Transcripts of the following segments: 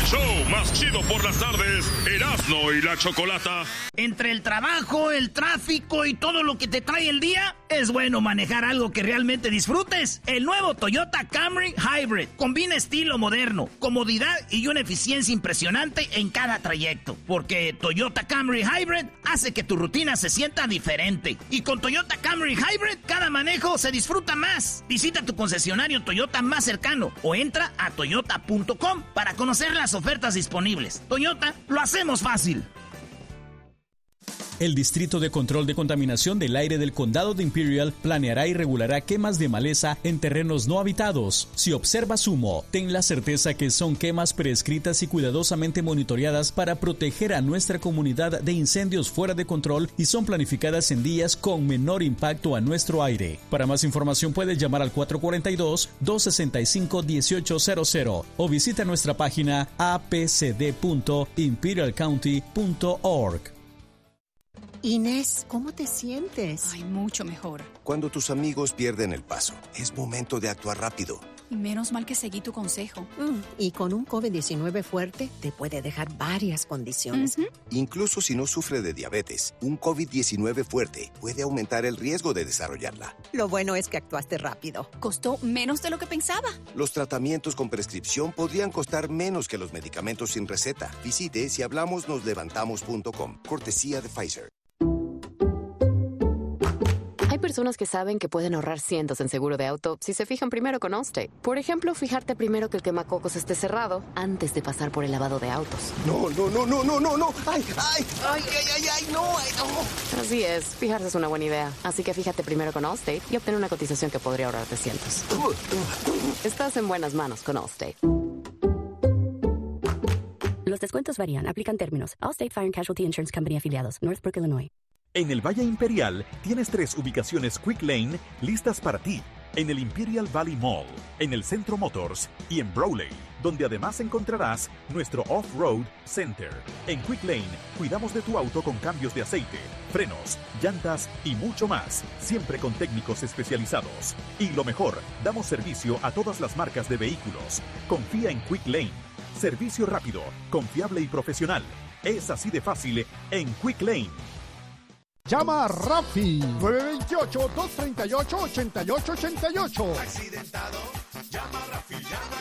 show más chido por las tardes, Erasmo y la Chocolata. Entre el trabajo, el tráfico y todo lo que te trae el día, es bueno manejar algo que realmente disfrutes. El nuevo Toyota Camry Hybrid combina estilo moderno, comodidad y una eficiencia impresionante en cada trayecto. Porque Toyota Camry Hybrid hace que tu rutina se sienta diferente. Y con Toyota Camry Hybrid, cada manejo se disfruta más. Visita tu concesionario Toyota más cercano o entra a toyota.com para conocer las ofertas disponibles. Toyota, lo hacemos fácil. El Distrito de Control de Contaminación del Aire del Condado de Imperial planeará y regulará quemas de maleza en terrenos no habitados. Si observas humo, ten la certeza que son quemas prescritas y cuidadosamente monitoreadas para proteger a nuestra comunidad de incendios fuera de control y son planificadas en días con menor impacto a nuestro aire. Para más información puedes llamar al 442-265-1800 o visita nuestra página apcd.imperialcounty.org. Inés, ¿cómo te sientes? Ay, mucho mejor. Cuando tus amigos pierden el paso, es momento de actuar rápido. Y menos mal que seguí tu consejo. Y con un COVID-19 fuerte, te puede dejar varias condiciones. Incluso si no sufre de diabetes, un COVID-19 fuerte puede aumentar el riesgo de desarrollarla. Lo bueno es que actuaste rápido. Costó menos de lo que pensaba. Los tratamientos con prescripción podrían costar menos que los medicamentos sin receta. Visite sihablamosnoslevantamos.com. Cortesía de Pfizer. Hay personas que saben que pueden ahorrar cientos en seguro de auto si se fijan primero con Allstate. Por ejemplo, fijarte primero que el quemacocos esté cerrado antes de pasar por el lavado de autos. No. ¡Ay, no! Así es, fijarse es una buena idea. Así que fíjate primero con Allstate y obtén una cotización que podría ahorrarte cientos. Estás en buenas manos con Allstate. Los descuentos varían. Aplican términos. Allstate Fire and Casualty Insurance Company afiliados. Northbrook, Illinois. En el Valle Imperial tienes 3 ubicaciones Quick Lane listas para ti. En el Imperial Valley Mall, en el Centro Motors y en Brawley, donde además encontrarás nuestro Off-Road Center. En Quick Lane cuidamos de tu auto con cambios de aceite, frenos, llantas y mucho más, siempre con técnicos especializados. Y lo mejor, damos servicio a todas las marcas de vehículos. Confía en Quick Lane. Servicio rápido, confiable y profesional. Es así de fácil en Quick Lane. Llama a Rafi, 928-238-8888. Accidentado, llama a Rafi.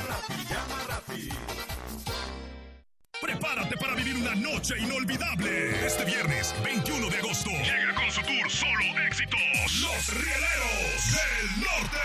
Prepárate para vivir una noche inolvidable. Este viernes, 21 de agosto, llega con su tour Solo Éxitos, Los Rieleros del Norte.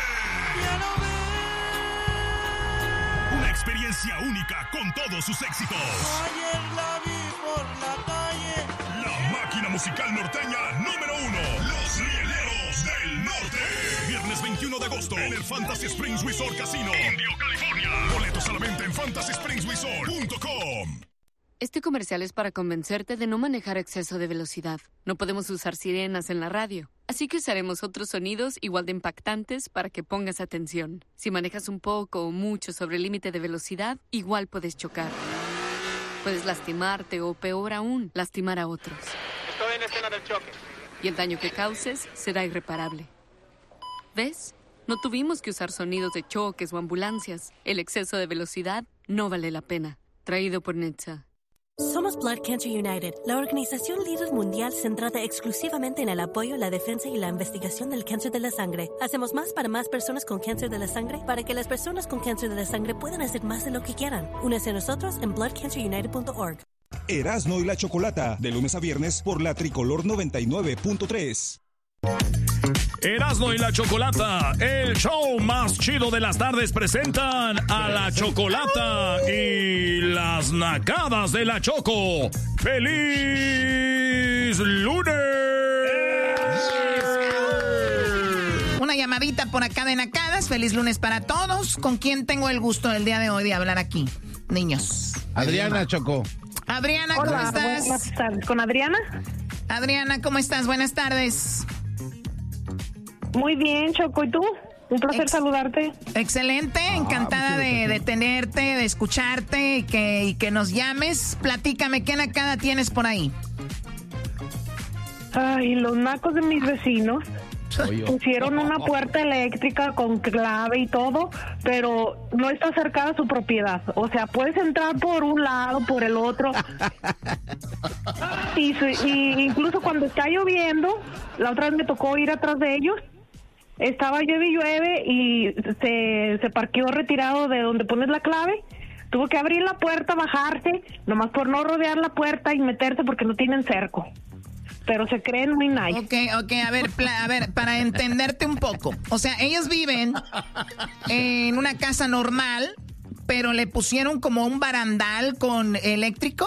Una experiencia única con todos sus éxitos. Ayer la vi por la calle. La máquina musical norteña número 1. Los Rieleros del Norte. Viernes 21 de agosto en el Fantasy Springs Resort Casino, Indio, California. Boletos a la venta en fantasyspringsresort.com. Este comercial es para convencerte de no manejar a exceso de velocidad. No podemos usar sirenas en la radio, así que usaremos otros sonidos igual de impactantes para que pongas atención. Si manejas un poco o mucho sobre el límite de velocidad, igual puedes chocar. Puedes lastimarte o, peor aún, lastimar a otros. Estoy en la escena del choque. Y el daño que causes será irreparable. ¿Ves? No tuvimos que usar sonidos de choques o ambulancias. El exceso de velocidad no vale la pena. Traído por NHTSA. Somos Blood Cancer United, la organización líder mundial centrada exclusivamente en el apoyo, la defensa y la investigación del cáncer de la sangre. Hacemos más para más personas con cáncer de la sangre para que las personas con cáncer de la sangre puedan hacer más de lo que quieran. Únese a nosotros en bloodcancerunited.org. Erasmo y la Chocolata, de lunes a viernes por la Tricolor 99.3. Erasmo y la Chocolata, el show más chido de las tardes, presentan a la Chocolata y las nacadas de la Choco. ¡Feliz lunes! Una llamadita por acá de nacadas. Feliz lunes para todos. ¿Con quién tengo el gusto el día de hoy de hablar aquí? Niños. Adriana, Choco. Adriana, hola, ¿cómo estás? Buenas tardes. ¿Con Adriana? Adriana, ¿cómo estás? Buenas tardes. Muy bien, Choco. ¿Y tú? Un placer saludarte. Excelente, encantada de tenerte, de escucharte y que nos llames. Platícame, ¿qué nacada tienes por ahí? Ay, los nacos de mis vecinos. Pusieron una puerta eléctrica con clave y todo, pero no está cercada a su propiedad. O sea, puedes entrar por un lado, por el otro. Y incluso cuando está lloviendo, la otra vez me tocó ir atrás de ellos. Estaba llueve y se parqueó retirado de donde pones la clave. Tuvo que abrir la puerta, bajarse, nomás por no rodear la puerta y meterse porque no tienen cerco. Pero se creen muy nice. Ok, a ver, para entenderte un poco. O sea, ellos viven en una casa normal, pero le pusieron como un barandal con eléctrico.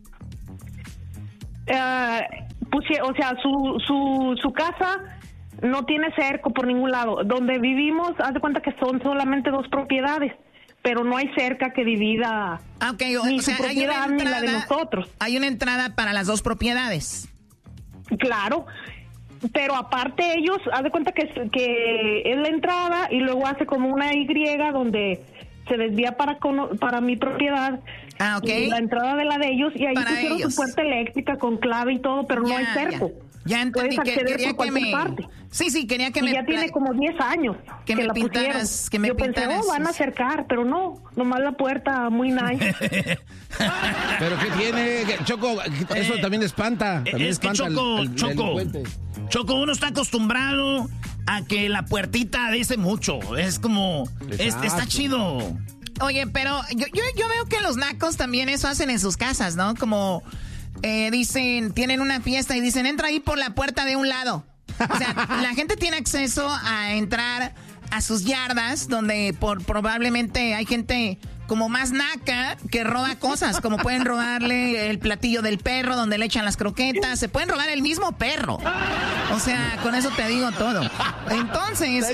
O sea, su casa no tiene cerco por ningún lado. Donde vivimos, haz de cuenta que son solamente 2 propiedades, pero no hay cerca que divida ni su propiedad ni la de nosotros. Hay una entrada para las 2 propiedades. Claro, pero aparte ellos, haz de cuenta que es la entrada y luego hace como una Y donde se desvía para mi propiedad. La entrada de la de ellos, y ahí pusieron su puerta eléctrica con clave y todo, pero no hay cerco. Ya entendí. Puedes acceder por cualquier parte. Sí, quería que y ya tiene como 10 años que la pusieron. Yo pensé, van a acercar, pero no, nomás la puerta muy nice. ¿Pero qué tiene? Choco, eso también espanta. También espanta Choco, uno está acostumbrado a que la puertita dice mucho. Es como, está chido. Oye, pero yo veo que los nacos también eso hacen en sus casas, ¿no? Como dicen, tienen una fiesta y dicen, entra ahí por la puerta de un lado. O sea, la gente tiene acceso a entrar a sus yardas, donde probablemente hay gente como más naca que roba cosas, como pueden robarle el platillo del perro donde le echan las croquetas, se pueden robar el mismo perro. O sea, con eso te digo todo. Entonces,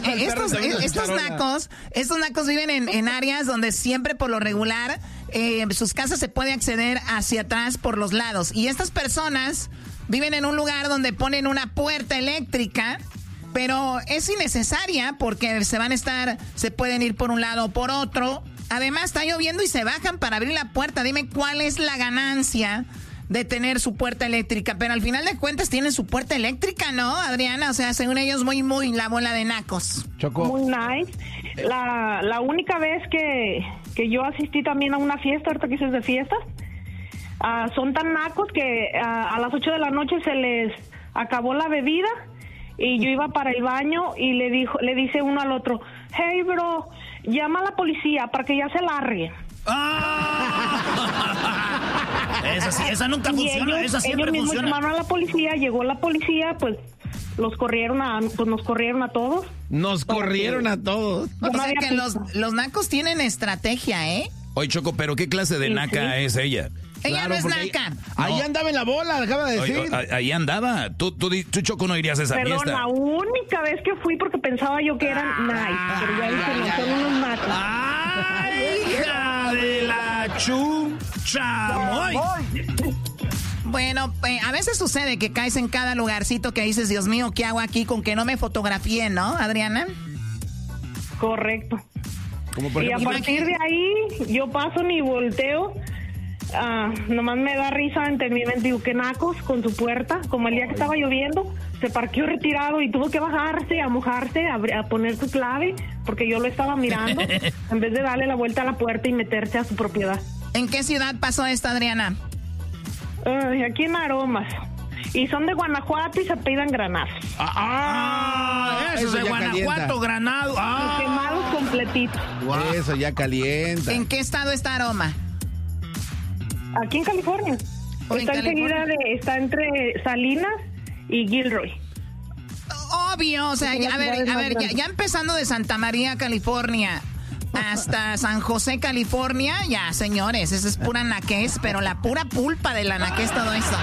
estos nacos viven en áreas donde siempre por lo regular sus casas se puede acceder hacia atrás por los lados. Y estas personas viven en un lugar donde ponen una puerta eléctrica, pero es innecesaria porque se pueden ir por un lado o por otro. Además, está lloviendo y se bajan para abrir la puerta. Dime cuál es la ganancia de tener su puerta eléctrica. Pero al final de cuentas tienen su puerta eléctrica, ¿no, Adriana? O sea, según ellos, muy la bola de nacos. Choco. Muy nice. La única vez que yo asistí también a una fiesta, ahorita que dices de fiestas, son tan nacos que a las 8 de la noche se les acabó la bebida y yo iba para el baño y le dice uno al otro, hey bro, llama a la policía para que ya se largue. Esa nunca funciona, esa siempre ellos funciona. Llamaron a la policía, llegó la policía, pues nos corrieron a todos. Nos corrieron a todos. O sea que los nacos tienen estrategia, ¿eh? Oye, Choco, pero ¿qué clase de naca es ella? Ella no es naca. Ahí andaba en la bola, acaba de decir. Ahí andaba. Tú, Choco, no irías a esa fiesta. La única vez que fui porque pensaba yo que eran nice, pero ya dije, no, son unos nacos. ¡Ay, hija de la chucha! Bueno, a veces sucede que caes en cada lugarcito que dices, Dios mío, ¿qué hago aquí con que no me fotografíen, no, Adriana? Correcto. Y a partir de ahí, yo paso ni volteo. Nomás me da risa en mi mente, digo, que nacos con su puerta, como el día que estaba lloviendo, se parqueó retirado y tuvo que bajarse, a mojarse, a poner su clave, porque yo lo estaba mirando, en vez de darle la vuelta a la puerta y meterse a su propiedad. ¿En qué ciudad pasó esto, Adriana? Aquí en Aromas. Y son de Guanajuato y se apellidan Granados. Eso de Guanajuato, calienta. Granado. Quemados completitos. Wow. Eso ya calienta. ¿En qué estado está Aroma? Aquí en California. Está entre Salinas y Gilroy. Obvio, o sea, a ver, ya empezando de Santa María, California, hasta San José, California, ya, señores, eso es pura naquez, pero la pura pulpa de la naquez todo eso.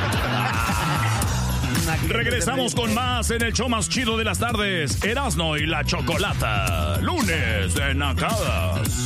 Regresamos con más en el show más chido de las tardes, Erasmo y la Chocolata, lunes de nacadas.